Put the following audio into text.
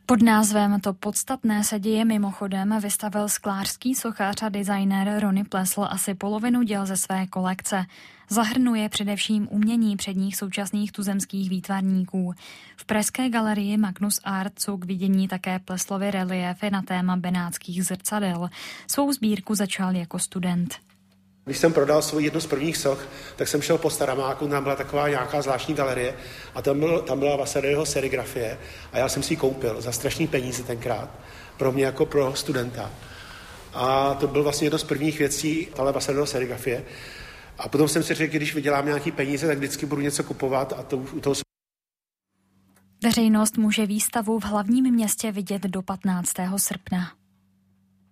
Pod názvem To podstatné se děje mimochodem vystavil sklářský sochař a designér Rony Plesl asi polovinu děl ze své kolekce. Zahrnuje především umění předních současných tuzemských výtvarníků. V pražské galerii Magnus Art jsou k vidění také Pleslovy reliéfy na téma benátských zrcadel. Svou sbírku začal jako student. Když jsem prodal svou jednu z prvních soch, tak jsem šel po Staramáku, tam byla taková nějaká zvláštní galerie a tam byla Vasariho serigrafie a já jsem si ji koupil za strašný peníze tenkrát, pro mě jako pro studenta. A to byl vlastně jedno z prvních věcí, tahle Vasariho serigrafie. A potom jsem si řekl, když vydělám nějaký peníze, tak vždycky budu něco kupovat a u toho. Veřejnost může výstavu v hlavním městě vidět do 15. srpna.